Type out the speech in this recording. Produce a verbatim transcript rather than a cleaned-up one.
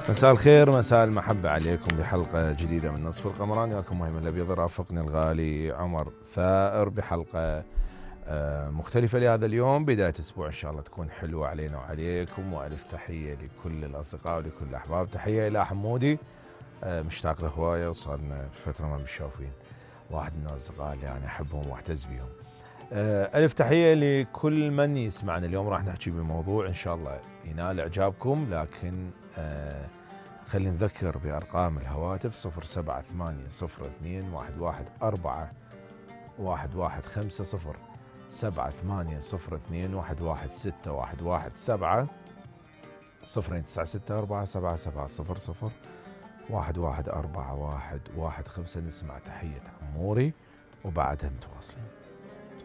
مساء الخير، مساء المحبة عليكم بحلقة جديدة من نصف القمران. وياكم مهم الأبيض، رافقني الغالي عمر ثائر بحلقة مختلفة لهذا اليوم. بداية أسبوع إن شاء الله تكون حلوة علينا وعليكم، وألف تحية لكل الأصدقاء ولكل الأحباب. تحية إلى حمودي، مشتاق له هواية وصارنا فترة ما مشافين، واحد من الأصدقاء اللي أنا أحبهم واعتز بهم. ألف تحية لكل من يسمعنا. اليوم راح نحكي بموضوع إن شاء الله ينال إعجابكم، لكن آه خلينا نذكر بأرقام الهواتف صفر سبعة ثمانية صفر اثنين واحد واحد أربعة واحد واحد خمسة صفر سبعة ثمانية صفر اثنين واحد واحد ستة واحد واحد سبعة صفرين تسعة ستة أربعة سبعة سبعة صفر صفر واحد واحد أربعة واحد واحد خمسة. نسمع تحية عموري وبعدها متواصلين.